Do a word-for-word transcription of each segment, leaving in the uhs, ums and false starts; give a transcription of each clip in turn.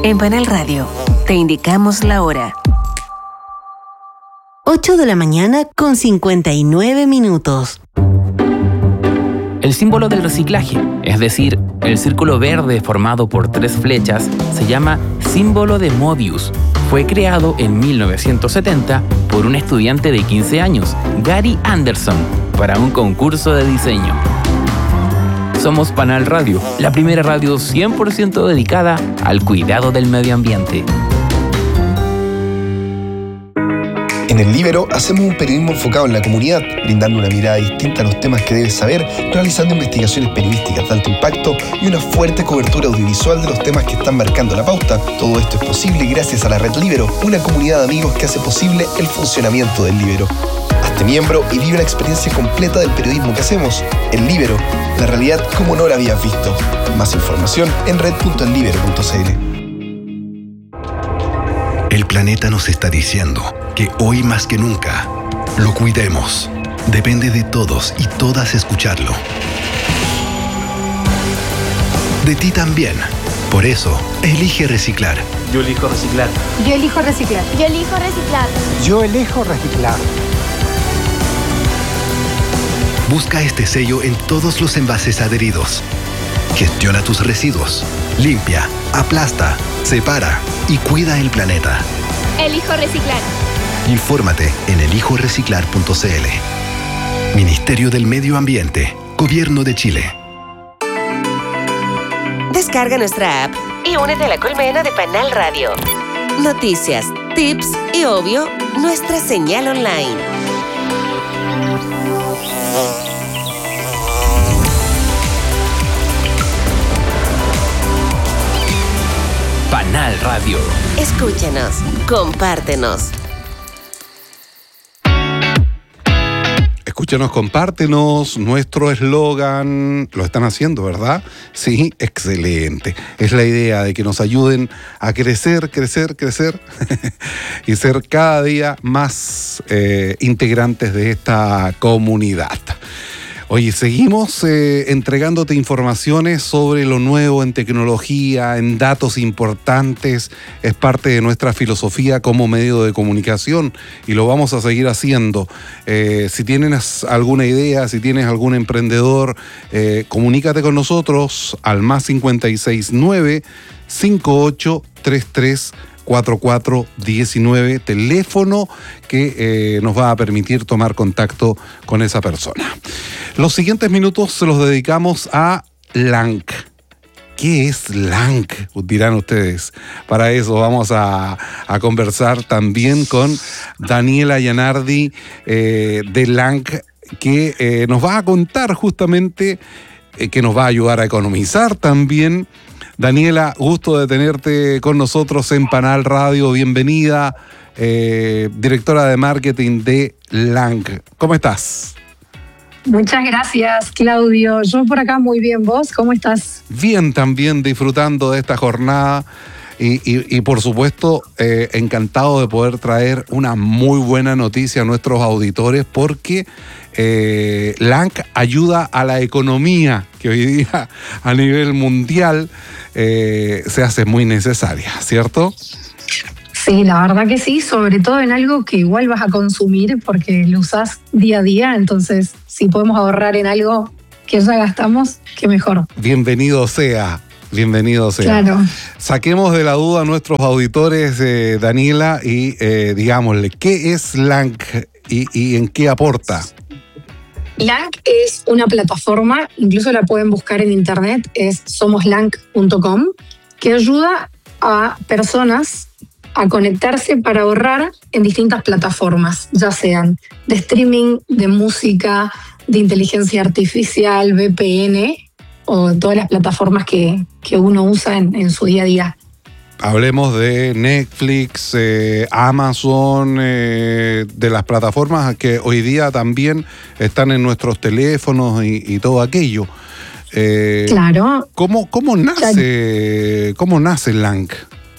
En Panal Radio, te indicamos la hora. ocho de la mañana con cincuenta y nueve minutos. El símbolo del reciclaje, es decir, el círculo verde formado por tres flechas, se llama símbolo de Mobius. Fue creado en mil novecientos setenta por un estudiante de quince años, Gary Anderson, para un concurso de diseño. Somos Panal Radio, la primera radio cien por ciento dedicada al cuidado del medio ambiente. En El Líbero hacemos un periodismo enfocado en la comunidad, brindando una mirada distinta a los temas que debes saber, realizando investigaciones periodísticas de alto impacto y una fuerte cobertura audiovisual de los temas que están marcando la pauta. Todo esto es posible gracias a la Red Líbero, una comunidad de amigos que hace posible el funcionamiento del Líbero. Hazte miembro y vive la experiencia completa del periodismo que hacemos. El Líbero, la realidad como no la habías visto. Más información en red punto el líbero punto c l. El planeta nos está diciendo que hoy más que nunca lo cuidemos. Depende de todos y todas escucharlo. De ti también. Por eso, elige reciclar. Yo elijo reciclar. Yo elijo reciclar. Yo elijo reciclar. Yo elijo reciclar. Busca este sello en todos los envases adheridos. Gestiona tus residuos. Limpia, aplasta, separa y cuida el planeta. Elijo reciclar. Infórmate en elijo reciclar punto c l. Ministerio del Medio Ambiente, Gobierno de Chile. Descarga nuestra app y únete a la colmena de Panal Radio. Noticias, tips y, obvio, nuestra señal online. Panal Radio. Escúchanos, compártenos. Escúchanos, compártenos, nuestro eslogan, lo están haciendo, ¿verdad? Sí, excelente. Es la idea de que nos ayuden a crecer, crecer, crecer y ser cada día más eh, integrantes de esta comunidad. Oye, seguimos eh, entregándote informaciones sobre lo nuevo en tecnología, en datos importantes. Es parte de nuestra filosofía como medio de comunicación y lo vamos a seguir haciendo. Eh, si tienes alguna idea, si tienes algún emprendedor, eh, comunícate con nosotros al más cincuenta y seis nueve, cincuenta y ocho, treinta y tres, cuarenta y cuatro diecinueve, teléfono que eh, nos va a permitir tomar contacto con esa persona. Los siguientes minutos se los dedicamos a Lank. ¿Qué es Lank? Dirán ustedes. Para eso vamos a, a conversar también con Daniela Yanardi eh, de Lank, que eh, nos va a contar justamente, eh, que nos va a ayudar a economizar también. Daniela, gusto de tenerte con nosotros en Panal Radio. Bienvenida, eh, directora de marketing de Lank. ¿Cómo estás? Muchas gracias, Claudio. Yo por acá muy bien. ¿Vos cómo estás? Bien, también disfrutando de esta jornada y, y, y por supuesto, eh, encantado de poder traer una muy buena noticia a nuestros auditores porque eh, Lank ayuda a la economía que hoy día a nivel mundial eh, se hace muy necesaria, ¿cierto? Sí, la verdad que sí, sobre todo en algo que igual vas a consumir porque lo usás día a día, entonces si podemos ahorrar en algo que ya gastamos, qué mejor. Bienvenido sea, bienvenido sea. Claro. Saquemos de la duda a nuestros auditores, eh, Daniela, y eh, digámosle, ¿qué es Lank y, y en qué aporta? Lank es una plataforma, incluso la pueden buscar en internet, es somos lank punto com, que ayuda a personas a conectarse para ahorrar en distintas plataformas, ya sean de streaming, de música, de inteligencia artificial, V P N o todas las plataformas que, que uno usa en, en su día a día. Hablemos de Netflix, eh, Amazon, eh, de las plataformas que hoy día también están en nuestros teléfonos y, y todo aquello. Eh, claro. ¿Cómo, cómo nace, cómo nace Lank?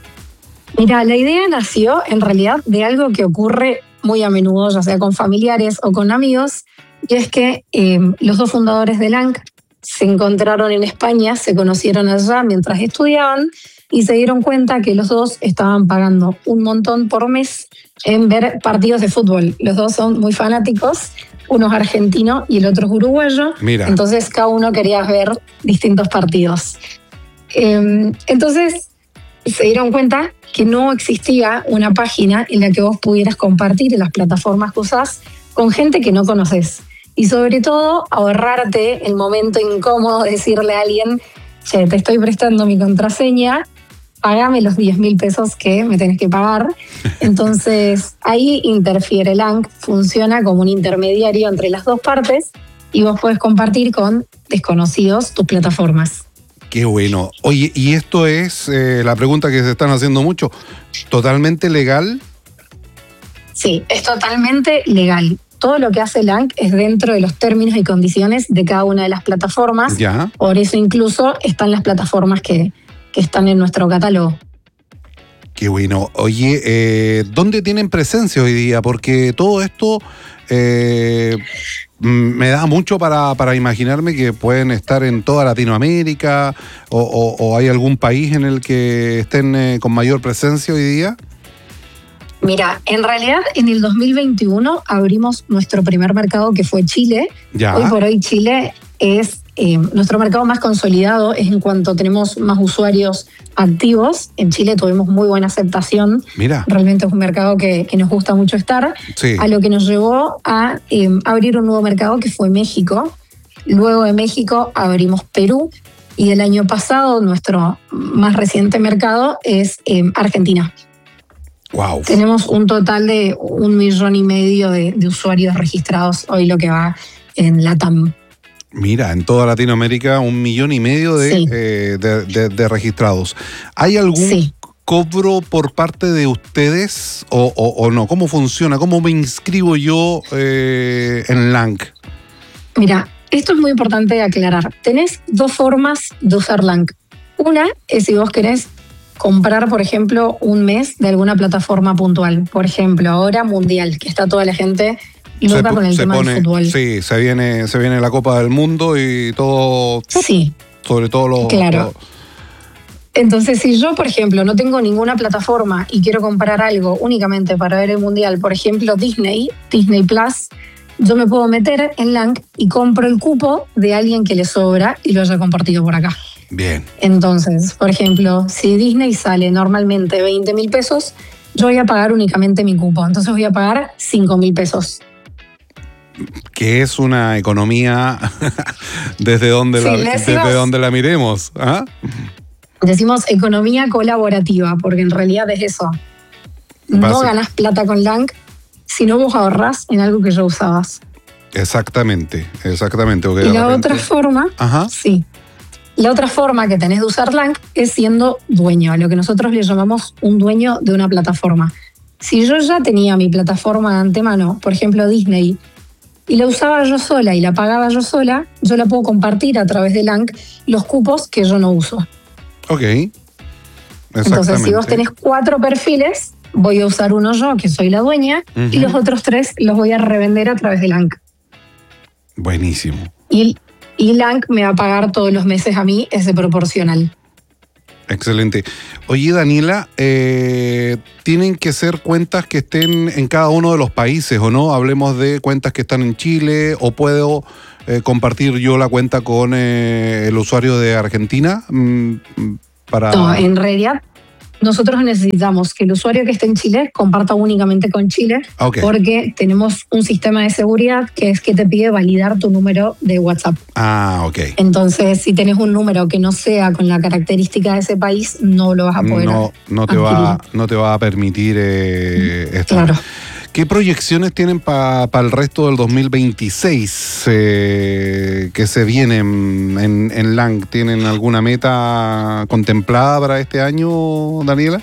Mira, la idea nació en realidad de algo que ocurre muy a menudo, ya sea con familiares o con amigos, y es que eh, los dos fundadores de Lank se encontraron en España, se conocieron allá mientras estudiaban y se dieron cuenta que los dos estaban pagando un montón por mes en ver partidos de fútbol. Los dos son muy fanáticos, uno es argentino y el otro es uruguayo. Mira. Entonces cada uno quería ver distintos partidos. Eh, entonces se dieron cuenta que no existía una página en la que vos pudieras compartir en las plataformas que usás con gente que no conoces. Y sobre todo, ahorrarte el momento incómodo de decirle a alguien, che, te estoy prestando mi contraseña, pagame los diez mil pesos que me tenés que pagar. Entonces, ahí interfiere Lang, funciona como un intermediario entre las dos partes y vos podés compartir con desconocidos tus plataformas. Qué bueno. Oye, y esto es eh, la pregunta que se están haciendo mucho, ¿totalmente legal? Sí, es totalmente legal. Todo lo que hace Lang es dentro de los términos y condiciones de cada una de las plataformas. Ya. Por eso incluso están las plataformas que, que están en nuestro catálogo. Qué bueno. Oye, eh, ¿dónde tienen presencia hoy día? Porque todo esto eh, me da mucho para, para imaginarme que pueden estar en toda Latinoamérica o, o, o hay algún país en el que estén eh, con mayor presencia hoy día. Mira, en realidad en el dos mil veintiuno abrimos nuestro primer mercado que fue Chile. Ya. Hoy por hoy Chile es eh, nuestro mercado más consolidado, es en cuanto tenemos más usuarios activos. En Chile tuvimos muy buena aceptación. Mira. Realmente es un mercado que, que nos gusta mucho estar. Sí. A lo que nos llevó a eh, abrir un nuevo mercado que fue México. Luego de México abrimos Perú. Y el año pasado nuestro más reciente mercado es eh, Argentina. Wow. Tenemos un total de un millón y medio de, de usuarios registrados hoy, lo que va en LATAM. Mira, en toda Latinoamérica un millón y medio de, Sí. eh, de, de, de registrados. ¿Hay algún Sí. cobro por parte de ustedes o, o, o no? ¿Cómo funciona? ¿Cómo me inscribo yo eh, en Lang? Mira, esto es muy importante de aclarar. Tenés dos formas de usar Lang. Una es si vos querés comprar, por ejemplo, un mes de alguna plataforma puntual. Por ejemplo, ahora Mundial, que está toda la gente loca Se- con el se tema pone- del fútbol. Sí, se viene, se viene la Copa del Mundo y todo, Sí, sobre todo los... claro. los- Entonces, si yo, por ejemplo, no tengo ninguna plataforma y quiero comprar algo únicamente para ver el Mundial, por ejemplo, Disney, Disney Plus, yo me puedo meter en Lang y compro el cupo de alguien que le sobra y lo haya compartido por acá. Bien. Entonces, por ejemplo, si Disney sale normalmente veinte mil pesos, yo voy a pagar únicamente mi cupo. Entonces voy a pagar cinco mil pesos. Que es una economía desde donde, Sí, la, le desde decimos- donde la miremos. ¿Ah? Decimos economía colaborativa, porque en realidad es eso. No Básico. ganás plata con Lang, sino vos ahorrás en algo que ya usabas. Exactamente, exactamente. porque Y de la repente- otra forma, Ajá. sí. La otra forma que tenés de usar Lang es siendo dueño, a lo que nosotros le llamamos un dueño de una plataforma. Si yo ya tenía mi plataforma de antemano, por ejemplo Disney, y la usaba yo sola y la pagaba yo sola, yo la puedo compartir a través de Lang los cupos que yo no uso. Ok. Entonces, si vos tenés cuatro perfiles, voy a usar uno yo, que soy la dueña, Ujú. y los otros tres los voy a revender a través de Lang. Buenísimo. Y, y Lang me va a pagar todos los meses a mí ese proporcional. Excelente. Oye, Daniela, eh, ¿tienen que ser cuentas que estén en cada uno de los países o no? Hablemos de cuentas que están en Chile, o puedo eh, compartir yo la cuenta con eh, el usuario de Argentina mm, para... No, en realidad, nosotros necesitamos que el usuario que esté en Chile comparta únicamente con Chile, Ok. porque tenemos un sistema de seguridad que es que te pide validar tu número de WhatsApp. Ah, ok. Entonces, si tenés un número que no sea con la característica de ese país, no lo vas a poder No, no, te va, adquirir. no te va a permitir eh, esto. Claro. ¿Qué proyecciones tienen para el resto del dos mil veintiséis eh, que se vienen en, en Lang? ¿Tienen alguna meta contemplada para este año, Daniela?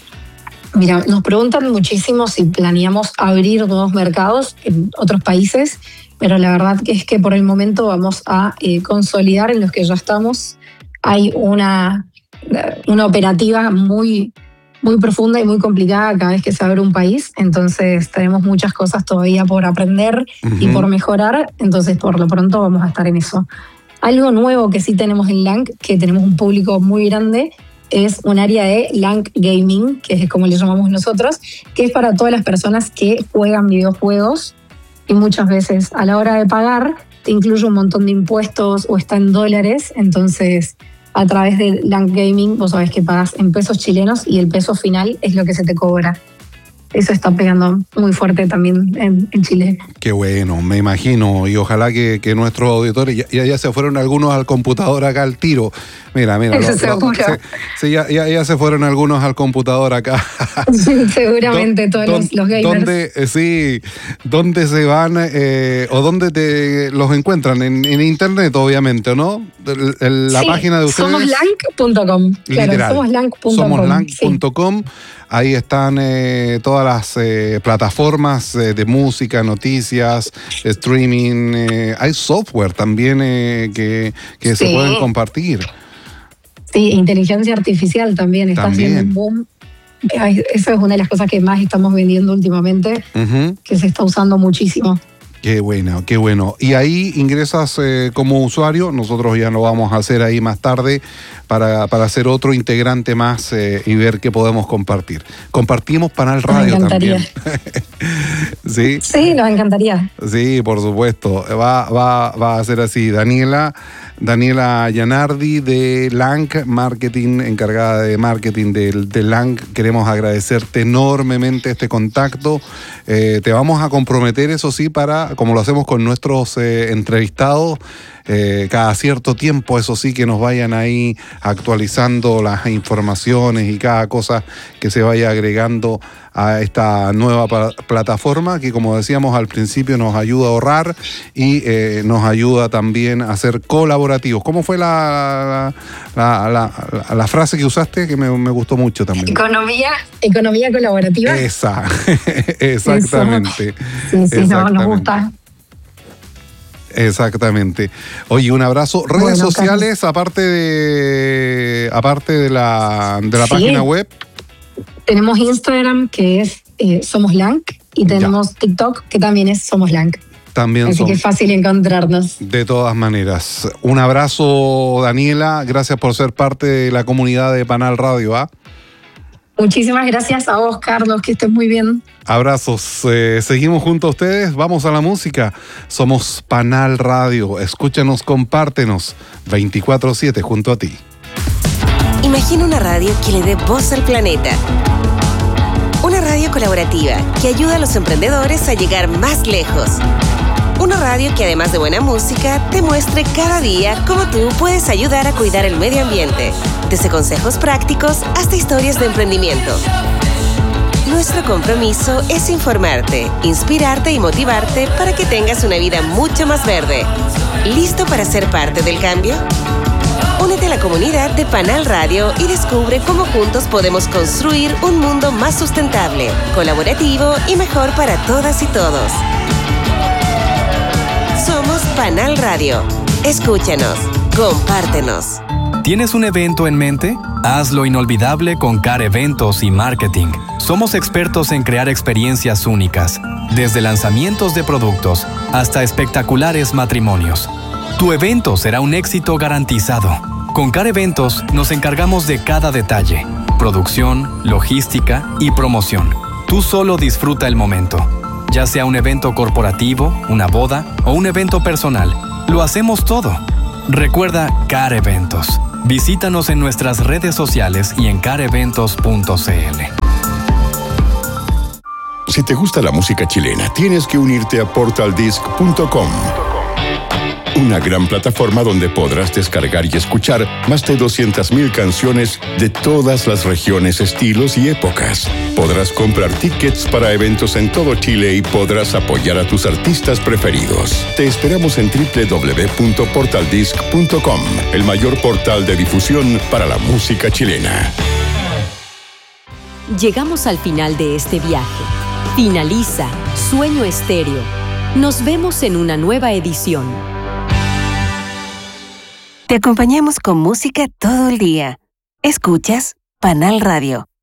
Mira, nos preguntan muchísimo si planeamos abrir nuevos mercados en otros países, pero la verdad que es que por el momento vamos a eh, consolidar en los que ya estamos. Hay una, una operativa muy, muy profunda y muy complicada cada vez que se abre un país, entonces tenemos muchas cosas todavía por aprender y Ujú. por mejorar, entonces por lo pronto vamos a estar en eso. Algo nuevo que sí tenemos en Lang, que tenemos un público muy grande, es un área de Lang Gaming, que es como le llamamos nosotros, que es para todas las personas que juegan videojuegos y muchas veces a la hora de pagar te incluye un montón de impuestos o está en dólares, entonces a través de Lang Gaming vos sabés que pagás en pesos chilenos y el peso final es lo que se te cobra. Eso está pegando muy fuerte también en, en Chile. Qué bueno, me imagino. Y ojalá que, que nuestros auditores, ya, ya se fueron algunos al computador acá al tiro. Mira, mira. Eso lo, seguro. lo, se, sí, ya, ya, ya se fueron algunos al computador acá. Sí, seguramente todos don, los, los gamers. ¿Dónde, eh, sí, ¿dónde se van eh, o dónde te los encuentran? En, en internet, obviamente, ¿no? El, el, la sí, página de ustedes. somos lang punto com. Claro, somos lang punto com. somos lang punto com. Sí. Ahí están eh, todas las eh, plataformas eh, de música, noticias, streaming. Eh, hay software también eh, que, que sí. se pueden compartir. Sí, inteligencia artificial también está también. haciendo un boom. Esa es una de las cosas que más estamos vendiendo últimamente, uh-huh. que se está usando muchísimo. Qué bueno, qué bueno. Y ahí ingresas eh, como usuario, nosotros ya lo vamos a hacer ahí más tarde para, para hacer otro integrante más eh, y ver qué podemos compartir. Compartimos Panal Radio también. ¿Sí? Sí, nos encantaría. Sí, por supuesto. Va, va, va a ser así. Daniela, Daniela Gianardi de Lang Marketing, encargada de marketing de, de Lang. Queremos agradecerte enormemente este contacto. Eh, te vamos a comprometer, eso sí, para, como lo hacemos con nuestros eh, entrevistados, eh, cada cierto tiempo, eso sí, que nos vayan ahí actualizando las informaciones y cada cosa que se vaya agregando a esta nueva pa- plataforma que, como decíamos al principio, nos ayuda a ahorrar y eh, nos ayuda también a ser colaborativos. ¿Cómo fue la, la, la, la, la frase que usaste que me, me gustó mucho también? Economía, economía colaborativa. Esa, exactamente. Eso. Sí, sí, no, nos gusta. Exactamente. Oye, un abrazo. Redes bueno, sociales, Carlos. aparte de aparte de la, de la sí. página web. Tenemos Instagram, que es eh, Somos Lang, y tenemos ya. TikTok, que también es Somos Lang. También Así son. que es fácil encontrarnos. De todas maneras. Un abrazo, Daniela. Gracias por ser parte de la comunidad de Panal Radio. ¿ah? Muchísimas gracias a vos, Carlos, que estés muy bien. Abrazos. Eh, seguimos junto a ustedes. Vamos a la música. Somos Panal Radio. Escúchanos, compártenos. veinticuatro siete junto a ti. Imagina una radio que le dé voz al planeta. Una radio colaborativa que ayuda a los emprendedores a llegar más lejos. Una radio que, además de buena música, te muestre cada día cómo tú puedes ayudar a cuidar el medio ambiente. Desde consejos prácticos hasta historias de emprendimiento. Nuestro compromiso es informarte, inspirarte y motivarte para que tengas una vida mucho más verde. ¿Listo para ser parte del cambio? Únete a la comunidad de Panal Radio y descubre cómo juntos podemos construir un mundo más sustentable, colaborativo y mejor para todas y todos. Somos Panal Radio. Escúchanos, compártenos. ¿Tienes un evento en mente? Hazlo inolvidable con C A R Eventos y Marketing. Somos expertos en crear experiencias únicas, desde lanzamientos de productos hasta espectaculares matrimonios. Tu evento será un éxito garantizado. Con C A R Eventos nos encargamos de cada detalle: producción, logística y promoción. Tú solo disfruta el momento. Ya sea un evento corporativo, una boda o un evento personal, lo hacemos todo. Recuerda C A R Eventos. Visítanos en nuestras redes sociales y en car eventos punto c l. Si te gusta la música chilena, tienes que unirte a portal disc punto com. Una gran plataforma donde podrás descargar y escuchar más de doscientas mil canciones de todas las regiones, estilos y épocas. Podrás comprar tickets para eventos en todo Chile y podrás apoyar a tus artistas preferidos. Te esperamos en doble u doble u doble u punto portal disc punto com, el mayor portal de difusión para la música chilena. Llegamos al final de este viaje. Finaliza Sueño Estéreo. Nos vemos en una nueva edición. Te acompañamos con música todo el día. Escuchas Panal Radio.